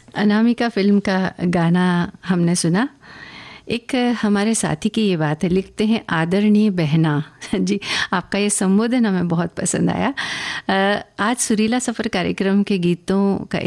Anamika film का गाना हमने सुना। एक हमारे साथी की ये बात है, लिखते हैं आदरणीय बहना जी। आपका ये संबोधन हमें बहुत पसंद आया। आज सुरीला सफ़र कार्यक्रम के गीतों का